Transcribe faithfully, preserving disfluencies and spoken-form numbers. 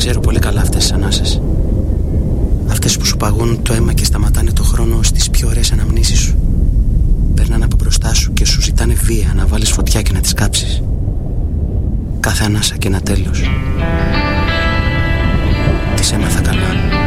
ξέρω πολύ καλά αυτές τις ανάσες. Αυτές που σου παγώνουν το αίμα και σταματάνε το χρόνο στις πιο ωραίες αναμνήσεις σου. Περνάνε από μπροστά σου και σου ζητάνε βία να βάλεις φωτιά και να τις κάψεις. Κάθε ανάσα και ένα τέλος. Τις έμαθα καλά.